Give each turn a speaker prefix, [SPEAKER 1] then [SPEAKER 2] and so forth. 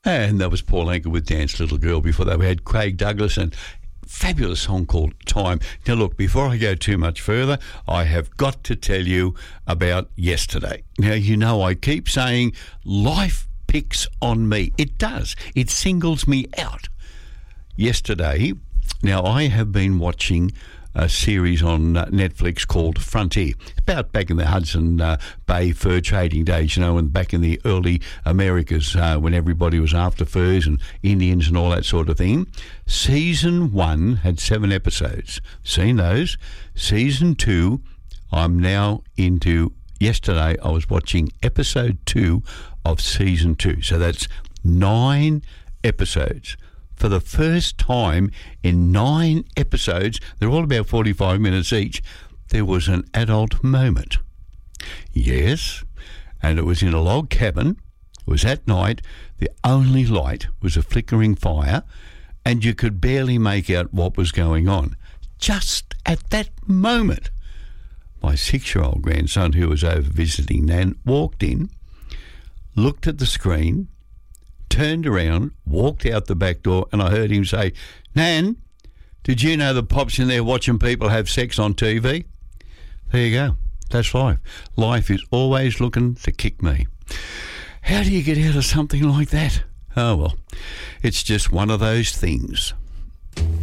[SPEAKER 1] And that was Paul Anka with Dance Little Girl. Before that, we had Craig Douglas and fabulous song called Time. Now, look, before I go too much further, I have got to tell you about yesterday. Now, you know I keep saying life picks on me. It does. It singles me out. Yesterday, now I have been watching a series on Netflix called Frontier. It's about back in the Hudson Bay fur trading days, you know, and back in the early Americas when everybody was after furs and Indians and all that sort of thing. Season 1 had 7 episodes. Seen those? Season 2, I'm now into. Yesterday, I was watching episode 2 of season 2. So that's 9 episodes. For the first time in 9 episodes, they're all about 45 minutes each, there was an adult moment. Yes, and it was in a log cabin. It was at night. The only light was a flickering fire, and you could barely make out what was going on. Just at that moment, my 6-year-old grandson, who was over visiting Nan, walked in, looked at the screen, turned around, walked out the back door, and I heard him say, "Nan, did you know the Pop's in there watching people have sex on TV?" There you go. That's life. Life is always looking to kick me. How do you get out of something like that? Oh, well, it's just one of those things.